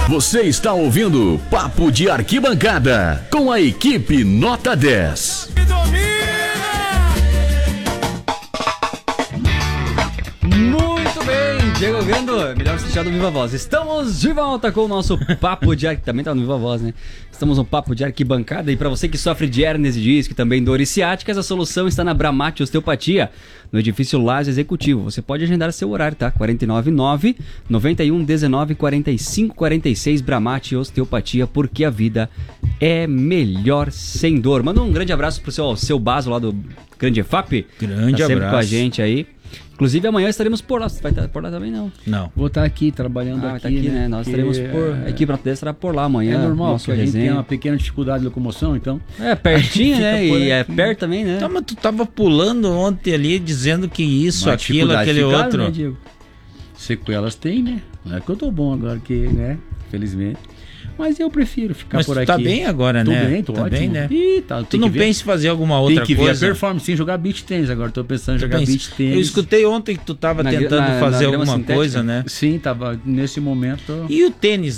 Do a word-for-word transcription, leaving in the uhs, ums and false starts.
Você está ouvindo Papo de Arquibancada com a equipe Nota dez. Muito bem, Diego Vendo, melhor assistir do Viva Voz. Estamos de volta com o nosso Papo de Arquibancada. Também tá no Viva Voz, né? Estamos no Papo de Arquibancada. E para você que sofre de hérnias de disco e também dores ciáticas, a solução está na Bramate Osteopatia, no edifício Lages Executivo. Você pode agendar seu horário, tá? quatro nove nove, nove um um nove, quatro cinco quatro seis, Bramate Osteopatia, porque a vida é melhor sem dor. Manda um grande abraço pro seu, seu Baso lá do Grande E F A P. Grande tá sempre abraço. com a gente aí. Inclusive amanhã estaremos por lá. Você vai estar por lá também, não? Não. Vou estar aqui trabalhando Ah, tá aqui, vai estar aqui, né? né? Nós Porque estaremos por... A equipe Nota dez estará por lá amanhã. É normal, nosso porque a gente resenha. tem uma pequena dificuldade de locomoção, então... É, pertinho, Fica né? por E é aqui. perto também, né? Tá, mas tu tava pulando ontem ali, dizendo que isso, Uma aquilo, dificuldade aquele ficaram, outro. né, Diego? Sequelas tem, né? Não é que eu tô bom agora, que, né? Felizmente. Mas eu prefiro ficar Mas por tu aqui. tá bem agora, Tô né? bem, tô tá ótimo. bem, né? Ih, tá, Tu tem não que ver, pensa em fazer alguma outra tem que ver coisa? a performance sem jogar beach tênis. Agora tô pensando em Tu jogar pensa- beach tênis. Eu escutei ontem que tu tava Na- tentando na- na fazer grama alguma sintética? coisa, né? Sim, tava nesse momento. E o tênis